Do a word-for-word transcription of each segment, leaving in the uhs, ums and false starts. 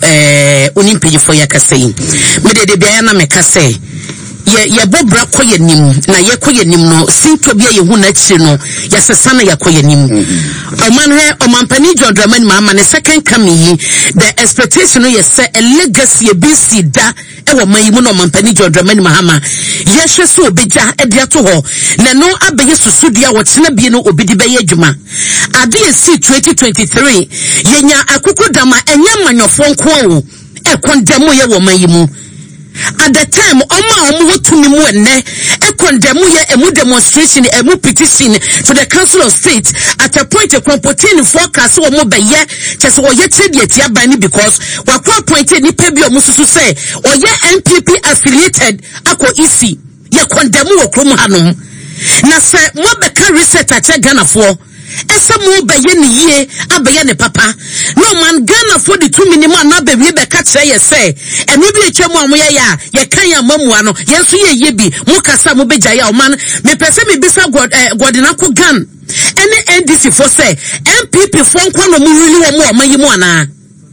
eh unimpiji for yakasei me de de bia na meka say ye ye bobra koye nim na ye koye nim no sinto bia ye hu na chi no ye sesa na ye koye nim oman he omampani John Dramani Mahama ne second coming yi the expectation ye say a legacy e bi si da e wo man yi mu no omampani John Dramani Mahama ye hwe so obeja e dia to ho na no abeye susudua wo tena bie no obedi be ye adwuma ade ye si twenty twenty-three ye nya akukudama enya manyofo nko o e kondemu ye wo man yi mu. At the time, Oma Omu to me when a condemn a mu demonstration, a mu petition to the Council of State at a point a comporting forecast or more by year, just or yet yet bani because what appointed ni pebi or musu say or ye N P P affiliated ako isi ye condemn or krum hanum. Na say mo beka reset at Ghana for. Esa mo beye ni ye abeye ne papa no man Ghana for the two minimum na be we be ka kire ye say e me bi etwa mo amoye ya ye kan ya mamua no ye so ye ye bi mo kasa mo beja ya o man me pese me bisa god eh, godina ko gan ene N D C for say N P P for nko no mo rili wo mo o mayi mo ana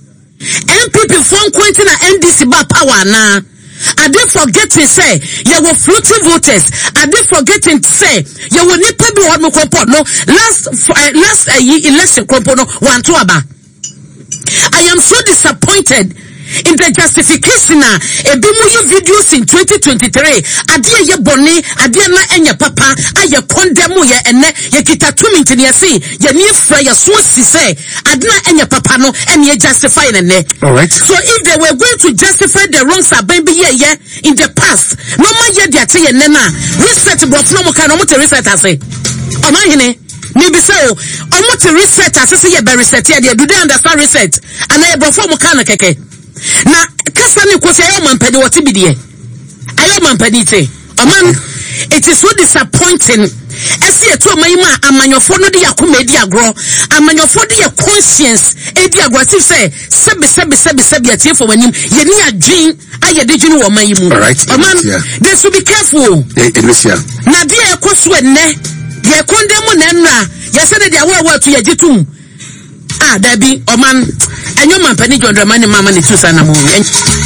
N P P for nko ntina N D C ba power na I did forgetting say you were floating voters. I did forgetting say you were nipa bi one mo no last uh, last uh, election no one to aba. I am so disappointed in the justification na e bi mu ye videos in twenty twenty-three ade ye boni ade na enya papa aye condemn ye ene ye kita two minutes ne say ye ni fra ye so si say ade na enya papa no ene ye justify ne. All right. So if they were going to justify the wrongs aben bi ye ye in the past no ma ye dia te ye ne na reset bro no mo kan no mo te reset ase o ma hene ni bi say o mo te reset ase say ye be reset ye do they understand reset and e bro mo kan keke na kasa ni ko say ayo mampani what be there ayo mampani te oman it is so disappointing esi eto mayima amanyofo no de yakoma edi agro amanyofo de your conscience edi agro ti say sebe sebe sebe sebe atie for wanim ye ni adwin aye de dwin wo mayimu oman they should be careful na de ekoso enne ye condemn na nra ye say de awo awo to ye gitum ah dabi oman enyo mampani John Dramani Mahama ni tusa na mu